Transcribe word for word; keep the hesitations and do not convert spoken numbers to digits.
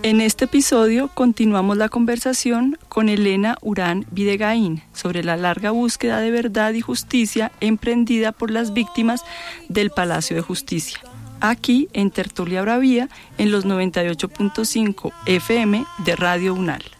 En este episodio continuamos la conversación con Elena Urán Videgaín sobre la larga búsqueda de verdad y justicia emprendida por las víctimas del Palacio de Justicia. Aquí en Tertulia Bravía en los noventa y ocho punto cinco F M de Radio UNAL.